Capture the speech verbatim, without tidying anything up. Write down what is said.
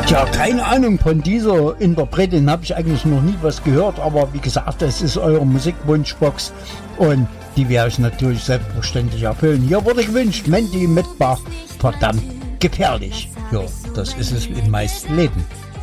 Tja, keine Ahnung, von dieser Interpretin habe ich eigentlich noch nie was gehört, aber wie gesagt, es ist eure Musikwunschbox und die werde ich natürlich selbstverständlich erfüllen. Hier wurde gewünscht, Mandy mit Bach, verdammt gefährlich. Ja, das ist es im meisten Leben.